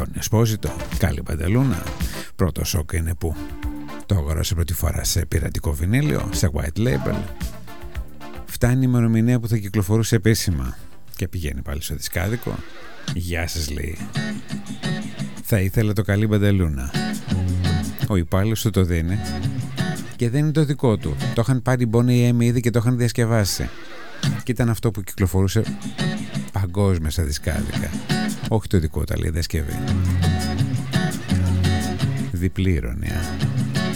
Αντώνιο Εσπόζητο, Κάλλη Μπαντελούνα. Πρώτο σοκ είναι που το αγοράσε πρώτη φορά σε πειρατικό βινίλιο, σε white label. Φτάνει η ημερομηνία που θα κυκλοφορούσε επίσημα και πηγαίνει πάλι στο δισκάδικο. Γεια σας, λέει. Θα ήθελε το Κάλλη Μπαντελούνα. Ο υπάλληλος του το δίνει και δεν είναι το δικό του. Το είχαν πάρει η Boney M ήδη και το είχαν διασκευάσει. Και ήταν αυτό που κυκλοφορούσε παγκόσμια στα δισκάδικα. Όχι το δικό του, αλλά η διασκευή. Διπλή ειρωνία.